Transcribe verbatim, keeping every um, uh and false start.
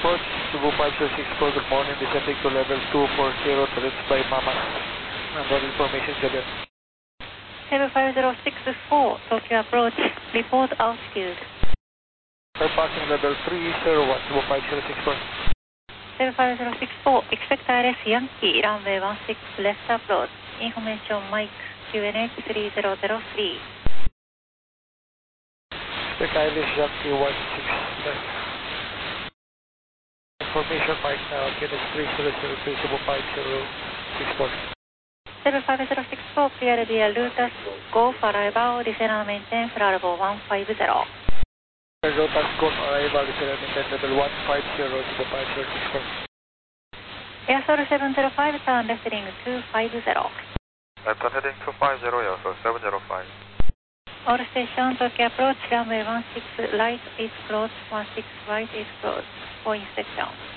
approach, Cebu five zero six four, good morning, descending to level two four zero, turrets by Mama. Number information, Javier. Level five zero six four, Tokyo approach, report altitude. We're passing level three zero one, Cebu five zero six four. Level five zero six four, expect I L S Yankee, runway one six left approach, information Mike, Q N H three zero zero three. Expect I L S Yankee one six left. Information Mike now, Q N H three zero zero three, Cebu five zero six four. Level five zero six four, clear via Lutas, go for arrival, descend maintain for level one five zero. Rotas go for arrival, descend maintain level one five zero, Cebu five zero six four. Airsoil seven zero five, turn left heading two five zero. Left turn heading two five zero, Airsoil seven zero five. All station, Tokyo approach, runway one six right is closed, one six right is closed, for inspection.